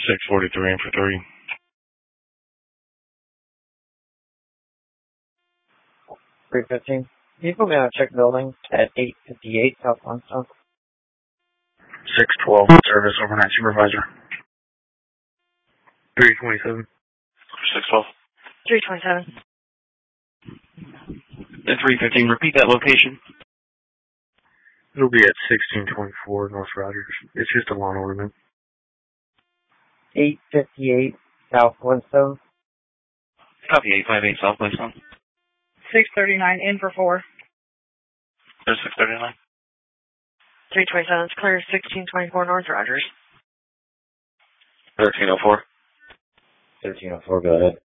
643 in for 3. 315. Can you put me on a check building at 858 South Limestone? 612 service overnight supervisor. 327. 612. 327. And 315. Repeat that location. It'll be at 1624 North Rogers. It's just a lawn ornament. 858 South Limestone. Copy 858 South Limestone. 639 in for 4. There's 639. 327, it's clear 1624 North Rogers. 1304. 1304, go ahead.